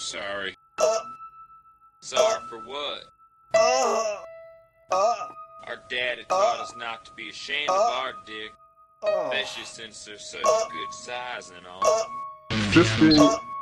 sorry. Sorry for what? Our daddy taught us not to be ashamed of our dick, especially since they're such good size and all. Just being